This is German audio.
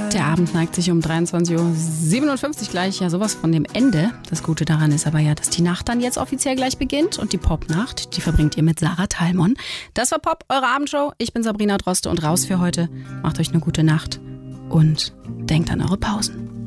Der Abend neigt sich um 23:57 Uhr gleich. Ja, sowas von dem Ende. Das Gute daran ist aber ja, dass die Nacht dann jetzt offiziell gleich beginnt. Und die Popnacht, die verbringt ihr mit Sarah Thalmon. Das war Pop, eure Abendshow. Ich bin Sabrina Droste und raus für heute. Macht euch eine gute Nacht und denkt an eure Pausen.